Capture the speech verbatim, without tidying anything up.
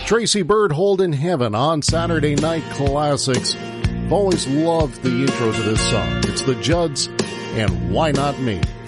Tracy Byrd, Hold in Heaven on Saturday Night Classics. I've always loved the intro to this song. It's the Judds and Why Not Me?